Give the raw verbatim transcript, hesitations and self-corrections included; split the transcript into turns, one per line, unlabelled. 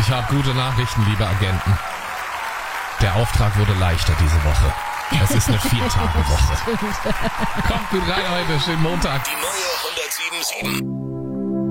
ich habe gute Nachrichten, liebe Agenten. Der Auftrag wurde leichter diese Woche. Es ist eine Vier-Tage-Woche. Kommt gut rein heute, schönen Montag.
Die neue hundertsieben Komma sieben.